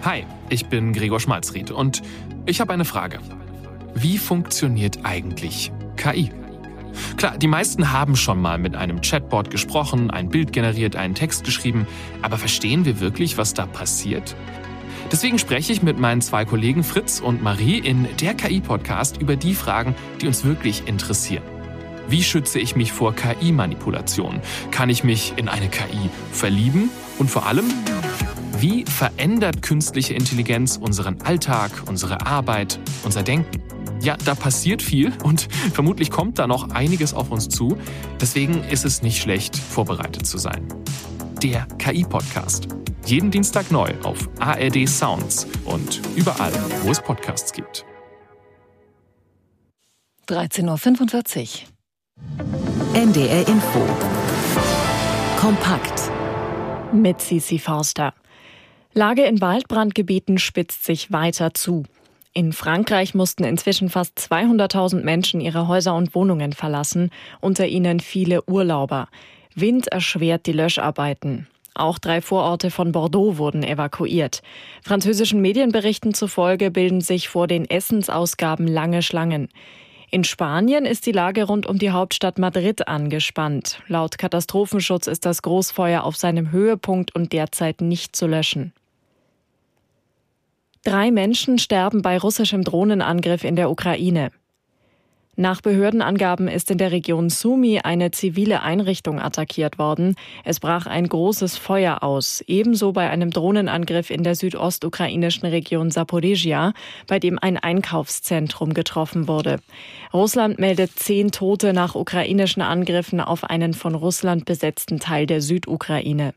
Hi, ich bin Gregor Schmalzried und ich habe eine Frage. Wie funktioniert eigentlich KI? Klar, die meisten haben schon mal mit einem Chatbot gesprochen, ein Bild generiert, einen Text geschrieben, aber verstehen wir wirklich, was da passiert? Deswegen spreche ich mit meinen 2 Kollegen Fritz und Marie in der KI-Podcast über die Fragen, die uns wirklich interessieren. Wie schütze ich mich vor KI-Manipulation? Kann ich mich in eine KI verlieben? Und vor allem, wie verändert künstliche Intelligenz unseren Alltag, unsere Arbeit, unser Denken? Ja, da passiert viel und vermutlich kommt da noch einiges auf uns zu. Deswegen ist es nicht schlecht, vorbereitet zu sein. Der KI-Podcast. Jeden Dienstag neu auf ARD Sounds und überall, wo es Podcasts gibt. 13.45 Uhr. NDR Info. Kompakt. Mit Sisi Forster. Lage in Waldbrandgebieten spitzt sich weiter zu. In Frankreich mussten inzwischen fast 200.000 Menschen ihre Häuser und Wohnungen verlassen, unter ihnen viele Urlauber. Wind erschwert die Löscharbeiten. Auch 3 Vororte von Bordeaux wurden evakuiert. Französischen Medienberichten zufolge bilden sich vor den Essensausgaben lange Schlangen. In Spanien ist die Lage rund um die Hauptstadt Madrid angespannt. Laut Katastrophenschutz ist das Großfeuer auf seinem Höhepunkt und derzeit nicht zu löschen. 3 Menschen sterben bei russischem Drohnenangriff in der Ukraine. Nach Behördenangaben ist in der Region Sumy eine zivile Einrichtung attackiert worden. Es brach ein großes Feuer aus, ebenso bei einem Drohnenangriff in der südostukrainischen Region Saporizhia, bei dem ein Einkaufszentrum getroffen wurde. Russland meldet 10 Tote nach ukrainischen Angriffen auf einen von Russland besetzten Teil der Südukraine.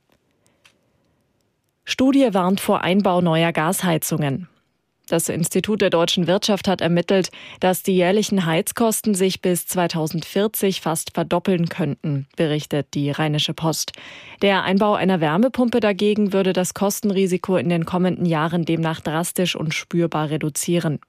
Studie warnt vor Einbau neuer Gasheizungen. Das Institut der deutschen Wirtschaft hat ermittelt, dass die jährlichen Heizkosten sich bis 2040 fast verdoppeln könnten, berichtet die Rheinische Post. Der Einbau einer Wärmepumpe dagegen würde das Kostenrisiko in den kommenden Jahren demnach drastisch und spürbar reduzieren.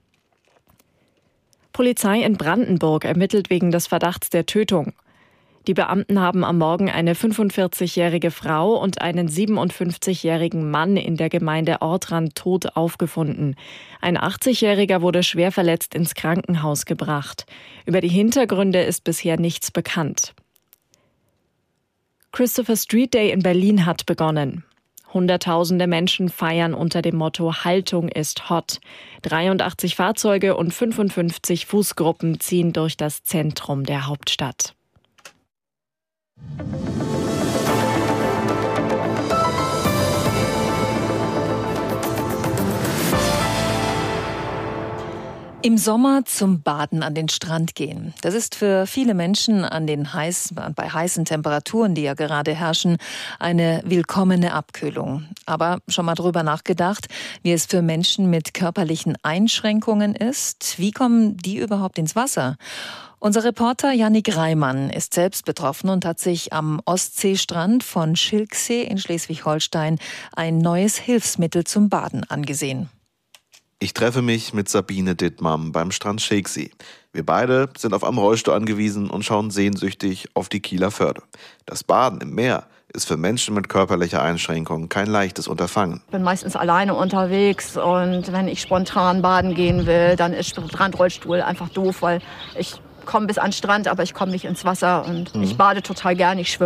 Polizei in Brandenburg ermittelt wegen des Verdachts der Tötung. Die Beamten haben am Morgen eine 45-jährige Frau und einen 57-jährigen Mann in der Gemeinde Ortrand tot aufgefunden. Ein 80-jähriger wurde schwer verletzt ins Krankenhaus gebracht. Über die Hintergründe ist bisher nichts bekannt. Christopher Street Day in Berlin hat begonnen. Hunderttausende Menschen feiern unter dem Motto Haltung ist hot. 83 Fahrzeuge und 55 Fußgruppen ziehen durch das Zentrum der Hauptstadt. Im Sommer zum Baden an den Strand gehen. Das ist für viele Menschen bei heißen Temperaturen, die ja gerade herrschen, eine willkommene Abkühlung. Aber schon mal drüber nachgedacht, wie es für Menschen mit körperlichen Einschränkungen ist? Wie kommen die überhaupt ins Wasser? Unser Reporter Yannick Reimann ist selbst betroffen und hat sich am Ostseestrand von Schilksee in Schleswig-Holstein ein neues Hilfsmittel zum Baden angesehen. Ich treffe mich mit Sabine Dittmann beim Strand Schilksee. Wir beide sind auf einen Rollstuhl angewiesen und schauen sehnsüchtig auf die Kieler Förde. Das Baden im Meer ist für Menschen mit körperlicher Einschränkung kein leichtes Unterfangen. Ich bin meistens alleine unterwegs und wenn ich spontan baden gehen will, dann ist Strandrollstuhl einfach doof, weil ich komme bis an den Strand, aber ich komme nicht ins Wasser und ich bade total gern, ich schwimme.